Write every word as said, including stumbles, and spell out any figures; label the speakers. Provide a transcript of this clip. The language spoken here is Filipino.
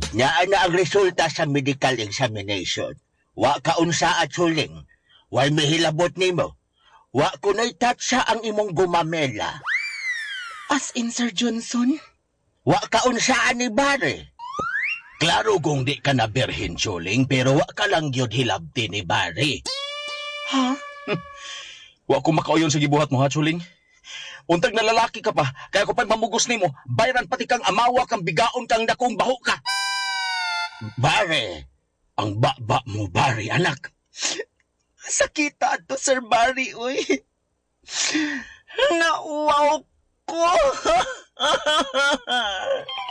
Speaker 1: Nya na ang resulta sa medical examination. Wa ka unsa at suling. Way mihilabot nimo. Wa kunay tatsa ang imong gumamela.
Speaker 2: As in, Sir Johnson?
Speaker 1: Wa ka unsaan ni Barry. Klaro kung di ka na birhen, Chuling, pero wa ka lang yun hilabti ni Barry.
Speaker 2: Ha?
Speaker 3: Wa ko makauyon sa gibuhat mo, ha, Chuling? Untag na lalaki ka pa, kaya ko pa'y mamugos nimo, bayran pati kang amawa kang bigaon kang dakong baho ka.
Speaker 1: Barry, ang baba mo, Barry, anak.
Speaker 2: Sakita to, Sir Barry, uy. Nauwaw ko.